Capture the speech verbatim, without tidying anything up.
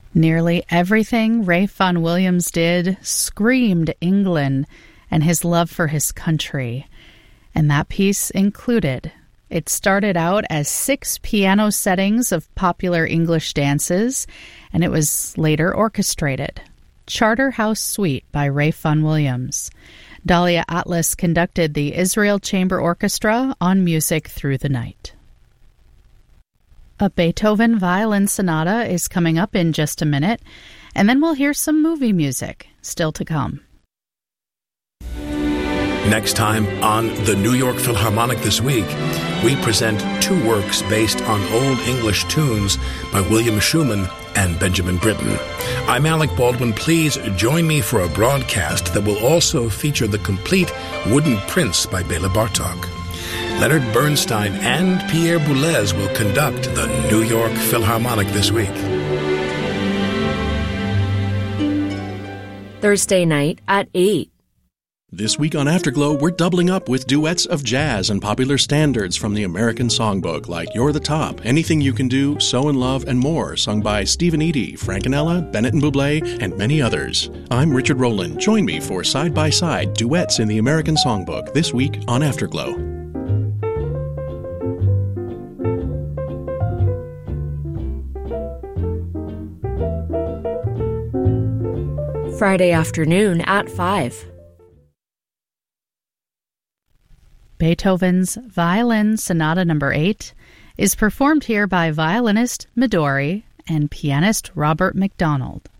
Nearly everything Ralph Vaughan Williams did screamed England and his love for his country, and that piece included. It started out as six piano settings of popular English dances, and it was later orchestrated. Charterhouse Suite by Ralph Vaughan Williams. Dahlia Atlas conducted the Israel Chamber Orchestra on Music Through the Night. A Beethoven Violin Sonata is coming up in just a minute, and then we'll hear some movie music still to come. Next time on the New York Philharmonic This Week, we present two works based on Old English tunes by William Schumann and Benjamin Britten. I'm Alec Baldwin. Please join me for a broadcast that will also feature the complete Wooden Prince by Bela Bartok. Leonard Bernstein and Pierre Boulez will conduct the New York Philharmonic This Week. Thursday night at eight. This week on Afterglow, we're doubling up with duets of jazz and popular standards from the American Songbook, like You're the Top, Anything You Can Do, So in Love, and more, sung by Stephen Eady, Frankenella, Bennett and Bublé, and many others. I'm Richard Rowland. Join me for Side by Side Duets in the American Songbook this week on Afterglow. Friday afternoon at five. Beethoven's Violin Sonata Number eight is performed here by violinist Midori and pianist Robert MacDonald.